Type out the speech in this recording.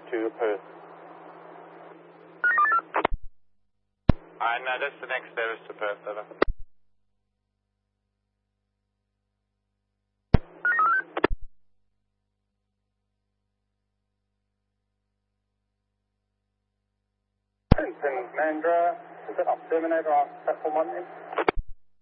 to Perth. No, that's the next service to Perth, over. Mandra, is that up Terminator on platform 1 then?